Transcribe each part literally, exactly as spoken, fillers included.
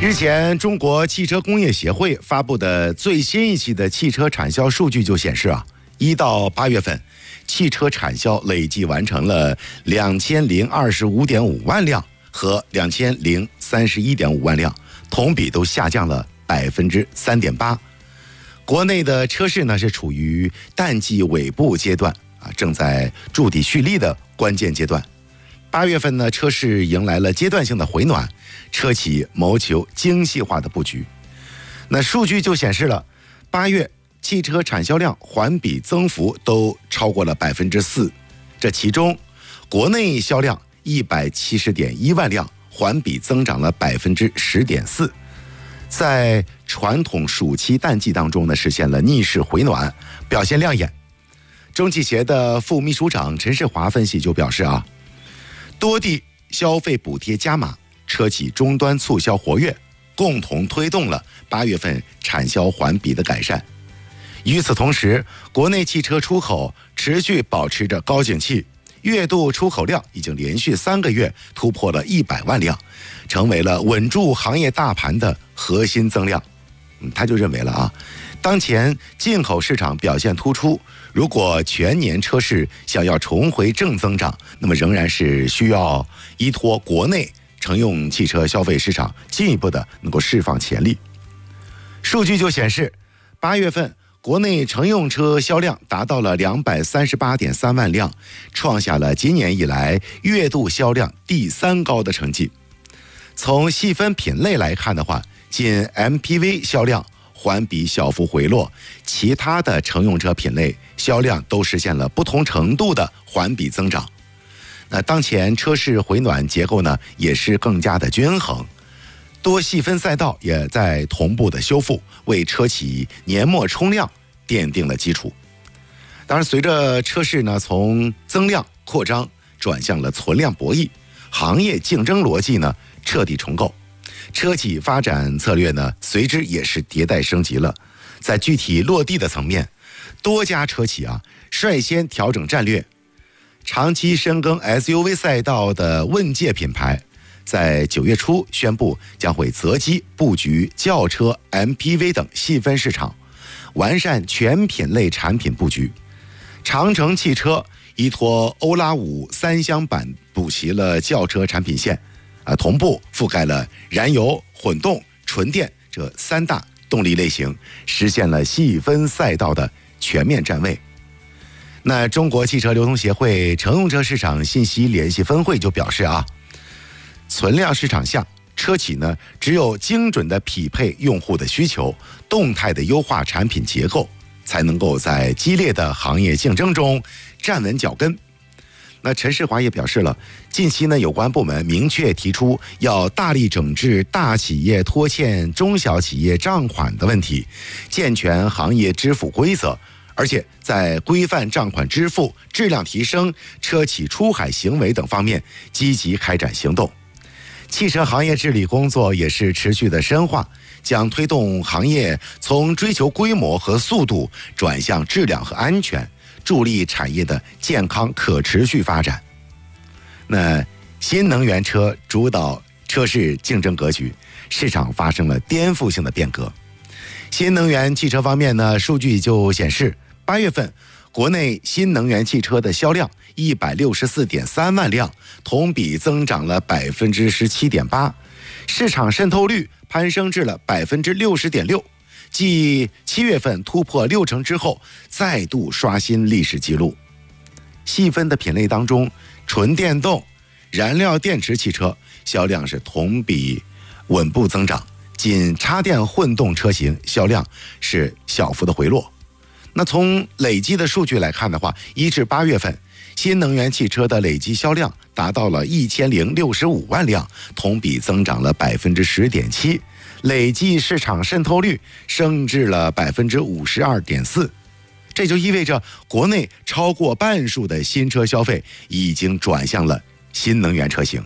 日前，中国汽车工业协会发布的最新一期的汽车产销数据就显示啊，一到八月份，汽车产销累计完成了两千零二十五点五万辆和两千零三十一点五万辆，同比都下降了百分之三点八。国内的车市呢是处于淡季尾部阶段啊，正在筑底蓄力的关键阶段。八月份呢，车市迎来了阶段性的回暖，车企谋求精细化的布局。那数据就显示了，八月汽车产销量环比增幅都超过了百分之四，这其中，国内销量一百七十点一万辆，环比增长了百分之十点四。在传统暑期淡季当中呢，实现了逆势回暖，表现亮眼。中汽协的副秘书长陈世华分析就表示啊。多地消费补贴加码，车企终端促销活跃，共同推动了八月份产销环比的改善。与此同时，国内汽车出口持续保持着高景气，月度出口量已经连续三个月突破了一百万辆，成为了稳住行业大盘的核心增量。嗯，他就认为了啊，当前进口市场表现突出，如果全年车市想要重回正增长，那么仍然是需要依托国内乘用汽车消费市场进一步的能够释放潜力。数据就显示，八月份国内乘用车销量达到了两百三十八点三万辆，创下了今年以来月度销量第三高的成绩。从细分品类来看的话，仅 M P V 销量环比小幅回落，其他的乘用车品类销量都实现了不同程度的环比增长。那当前车市回暖结构呢，也是更加的均衡，多细分赛道也在同步的修复，为车企年末冲量奠定了基础。当然，随着车市呢从增量扩张转向了存量博弈，行业竞争逻辑呢彻底重构。车企发展策略呢，随之也是迭代升级了。在具体落地的层面，多家车企啊率先调整战略，长期深耕 S U V 赛道的问界品牌，在九月初宣布将会择机布局轿车、M P V 等细分市场，完善全品类产品布局。长城汽车依托欧拉五三厢版补齐了轿车产品线。啊，同步覆盖了燃油、混动、纯电这三大动力类型，实现了细分赛道的全面站位。那中国汽车流通协会乘用车市场信息联系分会就表示啊，存量市场下，车企呢只有精准的匹配用户的需求，动态的优化产品结构，才能够在激烈的行业竞争中站稳脚跟。那陈世华也表示了，近期呢，有关部门明确提出要大力整治大企业拖欠中小企业账款的问题，健全行业支付规则，而且在规范账款支付、质量提升、车企出海行为等方面积极开展行动。汽车行业治理工作也是持续的深化，将推动行业从追求规模和速度转向质量和安全，助力产业的健康可持续发展。那新能源车主导车市竞争格局，市场发生了颠覆性的变革。新能源汽车方面呢，数据就显示，八月份国内新能源汽车的销量一百六十四点三万辆，同比增长了百分之十七点八，市场渗透率攀升至了百分之六十点六。继七月份突破六成之后，再度刷新历史记录。细分的品类当中，纯电动、燃料电池汽车销量是同比稳步增长，仅插电混动车型销量是小幅的回落。那从累计的数据来看的话，一至八月份，新能源汽车的累计销量达到了一千零六十五万辆，同比增长了百分之十点七。累计市场渗透率升至了百分之五十二点四，这就意味着国内超过半数的新车消费已经转向了新能源车型。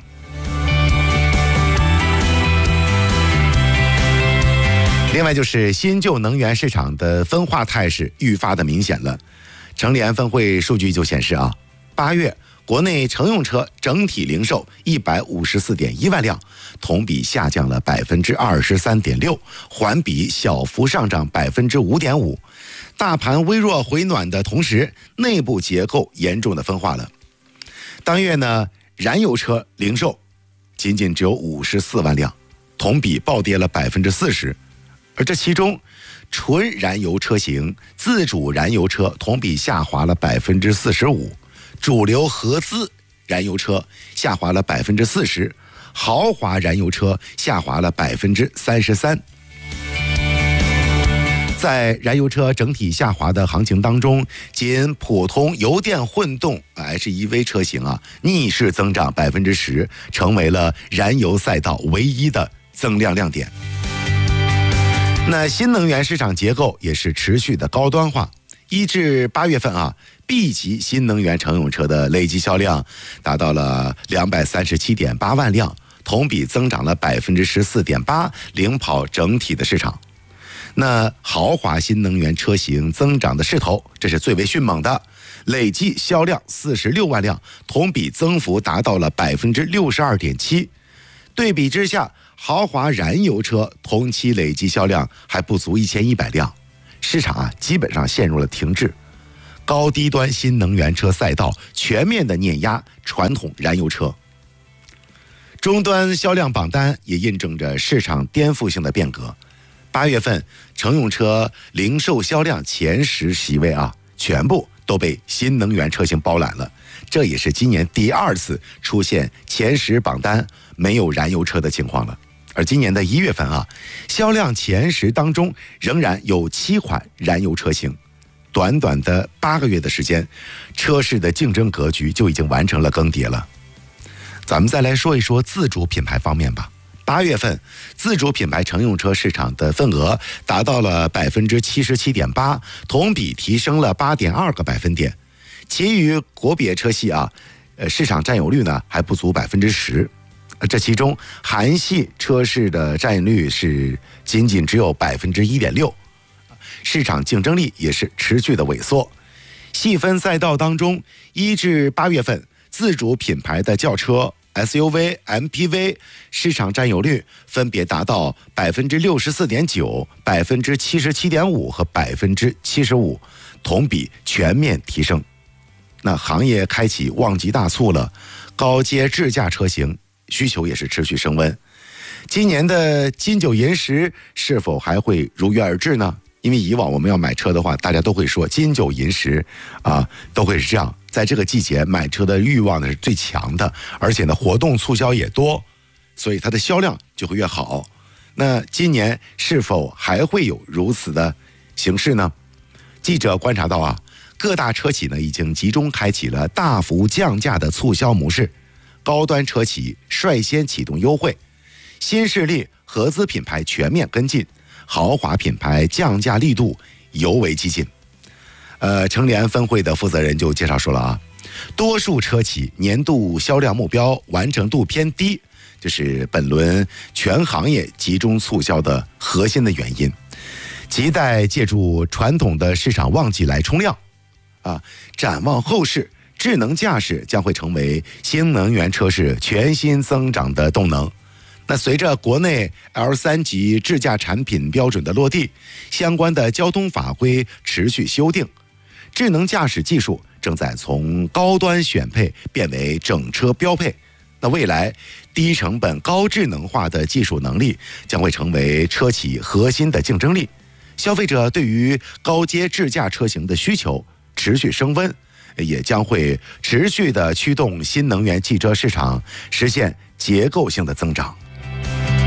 另外就是新旧能源市场的分化态势愈发的明显了。乘联分会数据就显示啊，八月国内乘用车整体零售一百五十四点一万辆，同比下降了百分之二十三点六，环比小幅上涨百分之五点五。大盘微弱回暖的同时，内部结构严重的分化了。当月呢，燃油车零售仅仅只有五十四万辆，同比暴跌了百分之四十。而这其中，纯燃油车型、自主燃油车同比下滑了百分之四十五，主流合资燃油车下滑了百分之四十，豪华燃油车下滑了百分之三十三。在燃油车整体下滑的行情当中，仅普通油电混动 H E V 车型啊，逆势增长百分之十，成为了燃油赛道唯一的增量亮点。那新能源市场结构也是持续的高端化，一至八月份啊 ，B 级新能源乘用车的累计销量达到了两百三十七点八万辆，同比增长了百分之十四点八，领跑整体的市场。那豪华新能源车型增长的势头，这是最为迅猛的，累计销量四十六万辆，同比增幅达到了百分之六十二点七。对比之下，豪华燃油车同期累计销量还不足一千一百辆，市场啊基本上陷入了停滞。高低端新能源车赛道全面的碾压传统燃油车。终端销量榜单也印证着市场颠覆性的变革。八月份乘用车零售销量前十席位啊，全部都被新能源车型包揽了。这也是今年第二次出现前十榜单没有燃油车的情况了。而今年的一月份啊，销量前十当中仍然有七款燃油车型。短短的八个月的时间，车市的竞争格局就已经完成了更迭了。咱们再来说一说自主品牌方面吧。八月份，自主品牌乘用车市场的份额达到了百分之七十七点八，同比提升了八点二个百分点。其余国别车系啊，呃，市场占有率呢还不足百分之十。这其中，韩系车市的占有率是仅仅只有百分之一点六，市场竞争力也是持续的萎缩。细分赛道当中，一至八月份，自主品牌的轿车、S U V、M P V 市场占有率分别达到百分之六十四点九、百分之七十七点五和百分之七十五，同比全面提升。那行业开启旺季大促了，高阶智驾车型需求也是持续升温。今年的金九银十是否还会如约而至呢？因为以往我们要买车的话，大家都会说金九银十啊，都会是这样。在这个季节买车的欲望呢是最强的，而且呢活动促销也多，所以它的销量就会越好。那今年是否还会有如此的形势呢？记者观察到啊，各大车企呢已经集中开启了大幅降价的促销模式，高端车企率先启动优惠，新势力合资品牌全面跟进，豪华品牌降价力度尤为激进。呃，成联分会的负责人就介绍说了啊，多数车企年度销量目标完成度偏低，这是本轮全行业集中促销的核心的原因。亟待借助传统的市场旺季来冲量啊，展望后市，智能驾驶将会成为新能源车市全新增长的动能。那随着国内 L 三 级智驾产品标准的落地，相关的交通法规持续修订，智能驾驶技术正在从高端选配变为整车标配。那未来低成本高智能化的技术能力将会成为车企核心的竞争力。消费者对于高阶智驾车型的需求持续升温，也将会持续的驱动新能源汽车市场实现结构性的增长。